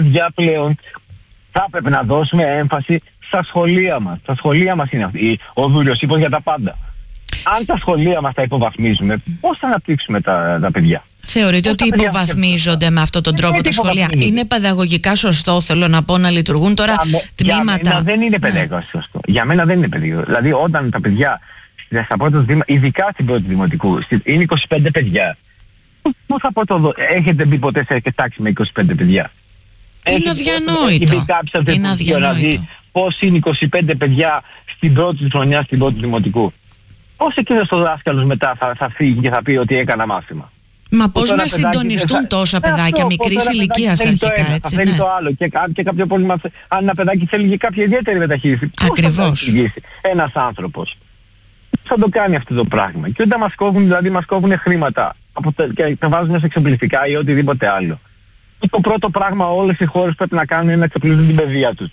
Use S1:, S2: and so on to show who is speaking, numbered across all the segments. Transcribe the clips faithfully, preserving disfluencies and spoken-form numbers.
S1: παιδιά πλέον θα έπρεπε να δώσουμε έμφαση στα σχολεία μας. Τα σχολεία μας είναι αυτή, ο δουριοσύπος για τα πάντα. Αν τα σχολεία μας τα υποβαθμίζουμε, πώς θα αναπτύξουμε τα, τα παιδιά?
S2: Θεωρείτε ότι υποβαθμίζονται με αυτόν τον τρόπο τα σχολεία? Είναι παιδαγωγικά σωστό, θέλω να πω, να λειτουργούν τώρα για τμήματα?
S1: Για μένα δεν είναι παιδαγωγικά σωστό. Για μένα δεν είναι παιδαγωγικά. Δηλαδή όταν τα παιδιά στα πρώτα βήμα, ειδικά στην πρώτη δημοτικού, είναι είκοσι πέντε παιδιά. Πώς θα πω το, έχετε μπει ποτέ σε τάξη με είκοσι πέντε παιδιά?
S2: Είναι αδιανόητο.
S1: Είναι αδιανόητο. Πώς είναι είκοσι πέντε παιδιά στην πρώτη χρονιά, στην πρώτη δημοτικού? Πώς εκείνος ο δάσκαλος μετά θα, θα φύγει και θα πει ότι έκανα μάθημα?
S2: Μα πώς να συντονιστούν θα... τόσα παιδάκια μικρής ηλικίας αρχικά,
S1: ένα,
S2: έτσι,
S1: θέλει
S2: ναι.
S1: το άλλο και, και κάποιο πρόβλημα, αν ένα παιδάκι θέλει και κάποια ιδιαίτερη μεταχείριση,
S2: ακριβώς,
S1: πώς θα εξηγήσει ένας άνθρωπος? Θα το κάνει αυτό το πράγμα. Και όταν μας κόβουν, δηλαδή μας κόβουν χρήματα από τα, και τα βάζουν σε εξοπλιστικά ή οτιδήποτε άλλο. Το πρώτο πράγμα όλες οι χώρες πρέπει να κάνουν είναι να εξοπλίζουν την παιδεία τους.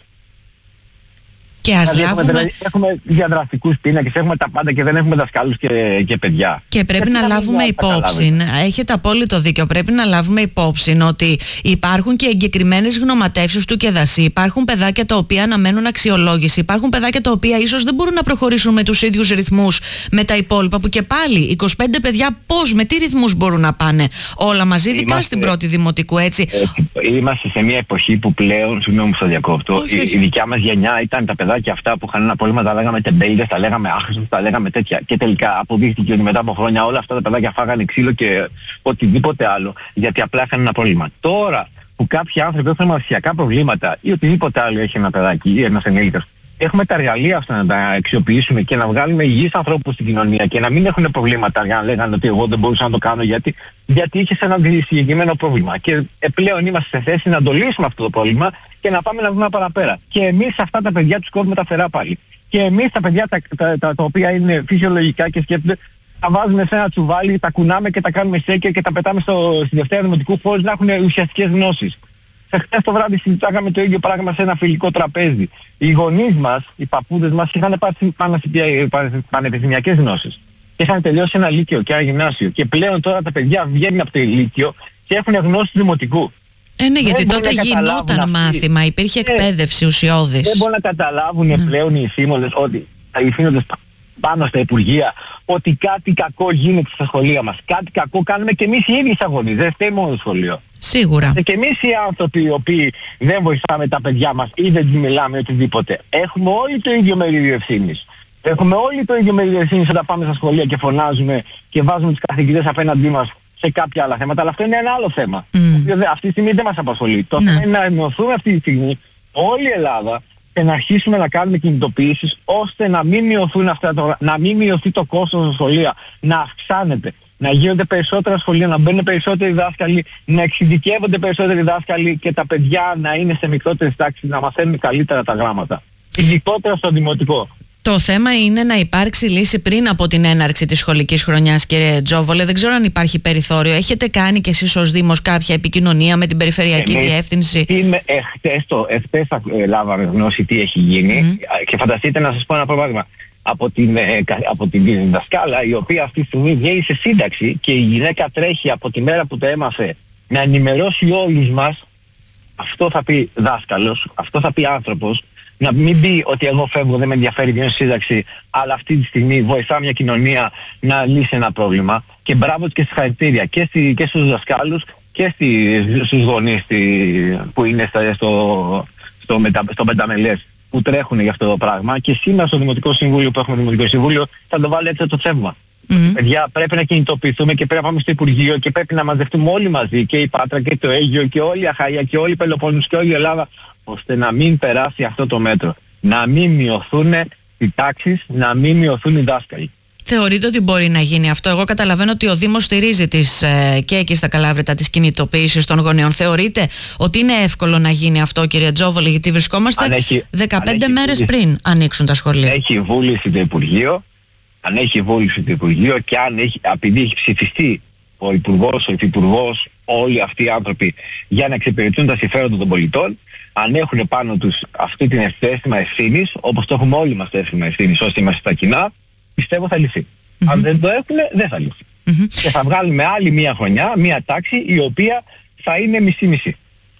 S2: Και ας
S1: δηλαδή
S2: λάβουμε...
S1: έχουμε, έχουμε διαδραστικούς πίνακες, έχουμε τα πάντα και δεν έχουμε δασκάλους και, και παιδιά.
S2: Και πρέπει να λάβουμε υπόψη, έχετε απόλυτο δίκιο, πρέπει να λάβουμε υπόψη ότι υπάρχουν και εγκεκριμένες γνωματεύσεις του ΚΕΔΑΣΥ, υπάρχουν παιδάκια τα οποία αναμένουν αξιολόγηση, υπάρχουν παιδάκια τα οποία ίσως δεν μπορούν να προχωρήσουν με τους ίδιους ρυθμούς με τα υπόλοιπα, που και πάλι είκοσι πέντε παιδιά πώς, με τι ρυθμούς μπορούν να πάνε όλα μαζί, ειδικά είμαστε, στην πρώτη δημοτικού, έτσι.
S1: Ε, είμαστε σε μια εποχή που πλέον, συγγνώμη που θα διακόπτω, η, η δικιά μας γενιά ήταν τα παιδάκια και αυτά που είχαν ένα πρόβλημα, τα λέγαμε τεμπέληδες, τα λέγαμε άχρηστος, τα λέγαμε τέτοια. Και τελικά αποδείχθηκε ότι μετά από χρόνια όλα αυτά τα παιδάκια φάγανε ξύλο και οτιδήποτε άλλο, γιατί απλά είχαν ένα πρόβλημα. Τώρα που κάποιοι άνθρωποι έχουν μαθησιακά προβλήματα ή οτιδήποτε άλλο έχει ένα παιδάκι ή ένας ενήλικας, έχουμε τα εργαλεία αυτά να τα αξιοποιήσουμε και να βγάλουμε υγιείς ανθρώπους στην κοινωνία και να μην έχουν προβλήματα για να λέγανε ότι εγώ δεν μπορούσα να το κάνω γιατί, γιατί είχες ένα συγκεκριμένο πρόβλημα. Και πλέον είμαστε σε θέση να το λύσουμε αυτό το πρόβλημα και να πάμε να δούμε παραπέρα. Και εμείς αυτά τα παιδιά τους κόβουμε τα φτερά πάλι. Και εμείς τα παιδιά τα, τα, τα, τα οποία είναι φυσιολογικά και σκέφτονται, τα βάζουμε σε ένα τσουβάλι, τα κουνάμε και τα κάνουμε σέκερ και τα πετάμε στο, στη Δευτέρα Δημοτικού χωρίς να έχουν ουσιαστικές γνώσεις. Χθες το βράδυ συζητάγαμε το ίδιο πράγμα σε ένα φιλικό τραπέζι. Οι γονείς μας, οι παππούδες μας είχαν πάρει πανεπιστημιακές γνώσεις. Και είχαν τελειώσει ένα λύκειο και ένα γυμνάσιο. Και πλέον τώρα τα παιδιά βγαίνουν από το λύκειο και έχουν γνώσεις δημοτικού.
S2: Ε, ναι, γιατί τότε γινόταν μάθημα, υπήρχε εκπαίδευση ουσιώδης.
S1: Δεν μπορούν να καταλάβουν mm. πλέον οι θύμωλες ότι οι θύμωλες πάνω στα Υπουργεία ότι κάτι κακό γίνεται στα σχολεία μας. Κάτι κακό κάνουμε και εμείς οι ίδιοι σαν γονείς, δεν φταίει μόνο το σχολείο.
S2: Σίγουρα.
S1: Και εμείς οι άνθρωποι οι οποίοι δεν βοηθάμε τα παιδιά μας ή δεν τους μιλάμε οτιδήποτε, έχουμε όλοι το ίδιο μερίδιο ευθύνης. Έχουμε όλοι το ίδιο μερίδιο ευθύνης όταν πάμε στα σχολεία και φωνάζουμε και βάζουμε τους καθηγητές απέναντί μας σε κάποια άλλα θέματα, αλλά αυτό είναι ένα άλλο θέμα. Mm. Αυτή τη στιγμή δεν μας απασχολεί. Το θέμα είναι να ενωθούμε αυτή τη στιγμή όλη η Ελλάδα και να αρχίσουμε να κάνουμε κινητοποιήσεις ώστε να μην, μειωθούν αυτά το, να μην μειωθεί το κόστος στα σχολεία, να αυξάνεται, να γίνονται περισσότερα σχολεία, να μπαίνουν περισσότεροι δάσκαλοι, να εξειδικεύονται περισσότεροι δάσκαλοι και τα παιδιά να είναι σε μικρότερες τάξεις, να μαθαίνουν καλύτερα τα γράμματα. Ειδικότερα στο δημοτικό.
S2: Το θέμα είναι να υπάρξει λύση πριν από την έναρξη της σχολικής χρονιάς, κύριε Τζόβολε. Δεν ξέρω αν υπάρχει περιθώριο. Έχετε κάνει κι εσείς ως Δήμος κάποια επικοινωνία με την Περιφερειακή ε, Διεύθυνση?
S1: Είμαι, εχθές, το, εχθές ε, λάβαμε γνώση τι έχει γίνει mm. και φανταστείτε να σας πω ένα παράδειγμα. Από την, ε, από την δασκάλα η οποία αυτή τη στιγμή βγαίνει σε σύνταξη και η γυναίκα τρέχει από τη μέρα που το έμαθε να ενημερώσει όλους μας, αυτό θα πει δάσκαλος, αυτό θα πει άνθρωπος, να μην πει ότι εγώ φεύγω, δεν με ενδιαφέρει, βγαίνω στη σύνταξη, αλλά αυτή τη στιγμή βοηθά μια κοινωνία να λύσει ένα πρόβλημα. Και μπράβο και συγχαρητήρια και, στη, και στους δασκάλους και στη, στους γονείς στη, που είναι στο, στο, στο, μετα, στο Πενταμελές που τρέχουν για αυτό το πράγμα. Και σήμερα στο Δημοτικό Συμβούλιο που έχουμε Δημοτικό Συμβούλιο θα το βάλει έτσι το θέμα. Mm-hmm. Παιδιά, πρέπει να κινητοποιηθούμε και πρέπει να πάμε στο Υπουργείο και πρέπει να μαζευτούμε όλοι μαζί, και η Πάτρα και το Αίγυο και όλη η Αχαΐα και όλη η Πελοπόννησος και όλη η Ελλάδα, ώστε να μην περάσει αυτό το μέτρο. Να μην μειωθούν οι τάξεις, να μην μειωθούν οι δάσκαλοι.
S2: Θεωρείτε ότι μπορεί να γίνει αυτό? Εγώ καταλαβαίνω ότι ο Δήμος στηρίζει τις, ε, και εκεί στα Καλάβρητα τις κινητοποιήσεις των γονέων. Θεωρείτε ότι είναι εύκολο να γίνει αυτό, κύριε Τζόβολη? Γιατί βρισκόμαστε έχει, δεκαπέντε μέρες βούληση, πριν ανοίξουν τα σχολεία.
S1: Έχει βούληση το Υπουργείο, αν έχει βούληση το Υπουργείο και αν έχει, επειδή έχει ψηφιστεί ο Υπουργός, ο Υφυπουργός, όλοι αυτοί οι άνθρωποι για να εξυπηρετούν τα συμφέροντα των πολιτών, αν έχουν πάνω τους αυτή την αίσθημα ευθύνης, όπως το έχουμε όλοι μας το αίσθημα ευθύνης όσοι είμαστε στα κοινά, πιστεύω θα λυθεί. Mm-hmm. Αν δεν το έχουν, δεν θα λυθεί. Mm-hmm. Και θα βγάλουμε άλλη μία χρονιά, μία τάξη η οποία θα είναι μισή-μισή.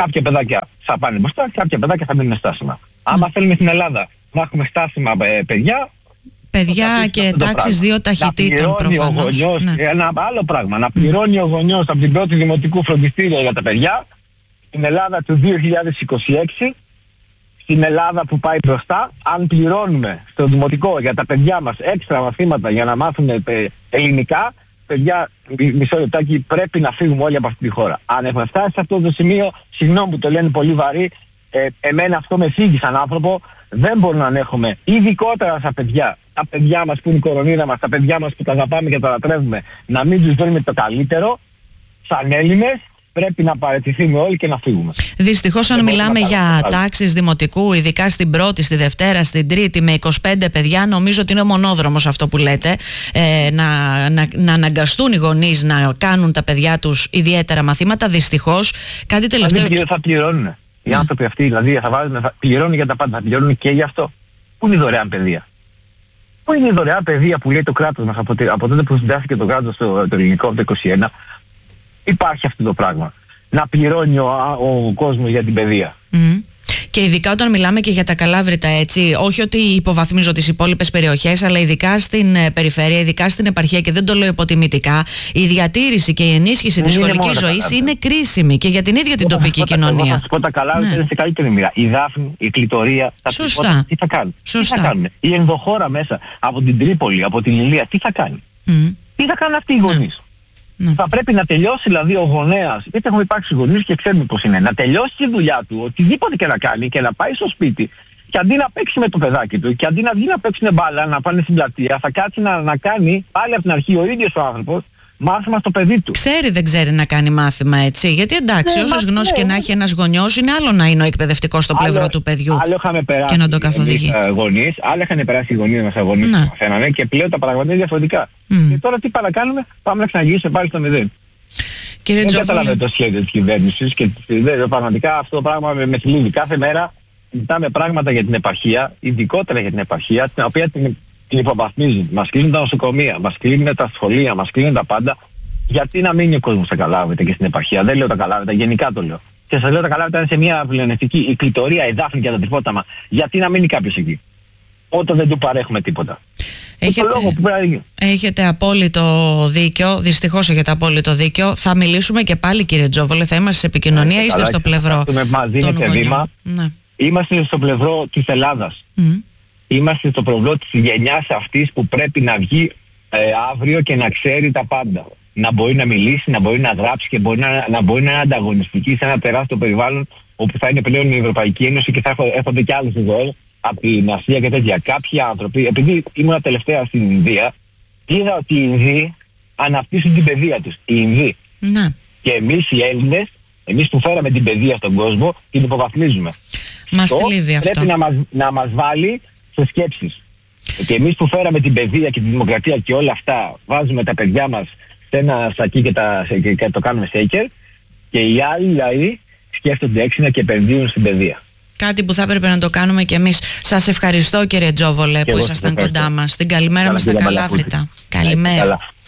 S1: κάποια παιδάκια θα πάνε μπροστά, κάποια παιδάκια θα μείνουν στάσιμα. Άμα θέλουμε στην Ελλάδα να έχουμε στάσιμα ε, παιδιά,
S2: παιδιά και τάξεις δύο ταχυτήτων προφανώς.
S1: Ο γονιός, ναι. Ένα άλλο πράγμα, να πληρώνει mm. ο γονιός από την πρώτη δημοτικού φροντιστήρια για τα παιδιά, στην Ελλάδα του δύο χιλιάδες είκοσι έξι, στην Ελλάδα που πάει μπροστά, αν πληρώνουμε στο δημοτικό για τα παιδιά μας έξτρα μαθήματα για να μάθουν ελληνικά, παιδιά, μισό λεπτάκι, πρέπει να φύγουμε όλοι από αυτή τη χώρα. Αν έχουμε φτάσει σε αυτό το σημείο, συγγνώμη που το λένε πολύ βαρύ, ε, εμένα αυτό με φύγει σαν άνθρωπο, δεν μπορούμε να έχουμε, ειδικότερα στα παιδιά, τα παιδιά μας που είναι η κορονίδα μας, τα παιδιά μας που τα αγαπάμε και τα λατρεύουμε, να μην τους δίνουμε το καλύτερο, σαν Έλληνες, πρέπει να παραιτηθούμε όλοι και να φύγουμε.
S2: Δυστυχώς αν μιλάμε για τάξεις δημοτικού, ειδικά στην πρώτη, στη δευτέρα, στην τρίτη με είκοσι πέντε παιδιά, νομίζω ότι είναι ο μονόδρομος αυτό που λέτε, ε, να, να, να αναγκαστούν οι γονείς να κάνουν τα παιδιά τους ιδιαίτερα μαθήματα. Δυστυχώς κάτι τελευταίο...
S1: Δεν θα πληρώνουν. Οι mm. άνθρωποι αυτοί δηλαδή θα, βάλουν, θα πληρώνουν για τα πάντα, θα πληρώνουν και γι' αυτό. Πού είναι η δωρεάν παιδεία? Πού είναι η δωρεάν παιδεία που λέει το κράτος μας από, από τότε που συντάχθηκε το κράτος το, το ελληνικό από το είκοσι ένα? Υπάρχει αυτό το πράγμα. Να πληρώνει ο, ο κόσμος για την παιδεία.
S2: Mm. Και ειδικά όταν μιλάμε και για τα Καλάβρητα, έτσι, όχι ότι υποβαθμίζω τις υπόλοιπες περιοχές, αλλά ειδικά στην ε, περιφέρεια, ειδικά στην επαρχία, και δεν το λέω υποτιμητικά, η διατήρηση και η ενίσχυση δεν της σχολικής ζωής είναι κρίσιμη και για την ίδια την τοπική
S1: πω,
S2: κοινωνία.
S1: Εγώ θα σας πω τα Καλάβρητα ναι. είναι σε καλύτερη μοίρα. Η Δάφνη, η Κλητορία, τα Σωστά. Τι θα κάνουν?
S2: Σωστά.
S1: Τι θα κάνουν? Η ενδοχώρα μέσα από την Τρίπολη, από την Ηλία, τι θα κάνει? Mm. Τι θα κάνουν αυτοί οι γονείς? Ναι. Θα πρέπει να τελειώσει δηλαδή ο γονέας, γιατί έχουμε υπάρξει γονείς και ξέρουμε πώς είναι, να τελειώσει τη δουλειά του, οτιδήποτε και να κάνει, και να πάει στο σπίτι και αντί να παίξει με το παιδάκι του και αντί να βγει να παίξουν μπάλα, να πάνε στην πλατεία, θα κάτσει να, να κάνει πάλι από την αρχή ο ίδιος ο άνθρωπος μάθημα στο παιδί του.
S2: Ξέρει, δεν ξέρει να κάνει μάθημα, έτσι. Γιατί εντάξει, ναι, όσες γνώσεις ναι. και να έχει ένας γονιός, είναι άλλο να είναι ο εκπαιδευτικός στο πλευρό του παιδιού
S1: άλλο είχαμε περάσει
S2: και να το καθοδηγεί.
S1: Γονείς, άλλα είχαν περάσει οι γονείς μας αγωνίες που μαθαίναμε και πλέον τα πράγματα είναι διαφορετικά. Mm. Και τώρα τι παρακάνουμε? Πάμε να ξαναγυρίσουμε πάλι στο μηδέν.
S2: Κύριε
S1: δεν καταλαβαίνω το σχέδιο της κυβέρνησης και δε, πραγματικά αυτό το πράγμα με, με θλίβει. Κάθε μέρα κοιτάμε πράγματα για την επαρχία, ειδικότερα για την επαρχία, την οποία την, την υποβαθμίζουν. Μας κλείνουν τα νοσοκομεία, μας κλείνουν τα σχολεία, μας κλείνουν τα πάντα. Γιατί να μείνει ο κόσμος στα Καλάβρητα και στην επαρχία? Δεν λέω τα Καλάβρητα, γενικά το λέω. Και σας λέω τα Καλάβρητα είναι σε μια πλεονεκτική, η Κλητορία, η Δάφνη και τα Τρυπόταμα. Γιατί να μείνει κάποιος εκεί, όταν δεν του παρέχουμε τίποτα?
S2: Έχετε, λόγο που έχετε απόλυτο δίκιο, δυστυχώς έχετε απόλυτο δίκιο. Θα μιλήσουμε και πάλι, κύριε Τζόβολε, θα είμαστε σε επικοινωνία, ναι, είστε καλά, στο πλευρό
S1: μας δίνετε βήμα. Ναι. Είμαστε στο πλευρό της Ελλάδας. Mm. Είμαστε στο πλευρό της γενιάς αυτής που πρέπει να βγει ε, αύριο και να ξέρει τα πάντα. Να μπορεί να μιλήσει, να μπορεί να γράψει και μπορεί να, να μπορεί να είναι ανταγωνιστική σε ένα τεράστιο περιβάλλον όπου θα είναι πλέον η Ευρωπαϊκή Ένωση και θα έρχονται κι άλλες εδώ από την Ασία και τέτοια. Κάποιοι άνθρωποι, επειδή ήμουν τελευταία στην Ινδία, είδα ότι οι Ινδοί αναπτύσσουν την παιδεία τους. Οι Ινδοί.
S2: Να.
S1: Και εμείς οι Έλληνες, εμείς που φέραμε την παιδεία στον κόσμο, την υποβαθμίζουμε.
S2: Μας θλίβει αυτό.
S1: Πρέπει να μας, να μας βάλει σε σκέψεις. Και εμείς που φέραμε την παιδεία και τη δημοκρατία και όλα αυτά, βάζουμε τα παιδιά μας σε ένα σακί και, τα, και, και το κάνουμε σέικερ, και οι άλλοι λαοί σκέφτονται έξινα και επενδύουν στην παιδεία.
S2: Κάτι που θα έπρεπε να το κάνουμε κι εμείς. Σας ευχαριστώ, κύριε Τζόβολε, που ήσασταν κοντά μας. Την καλημέρα μας στα Καλάβρητα. Καλημέρα.